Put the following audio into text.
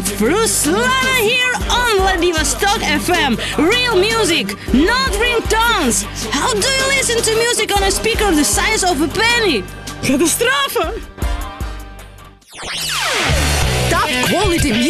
of Ruslana here on Vladivostok FM. Real music, not ringtones. How do you listen to music on a speaker the size of a penny? Katastrofe! Top quality music.